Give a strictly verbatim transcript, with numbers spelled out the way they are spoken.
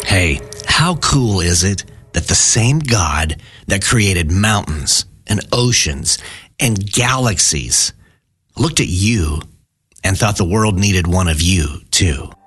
Hey, how cool is it that the same God that created mountains and oceans and galaxies looked at you and thought the world needed one of you, too?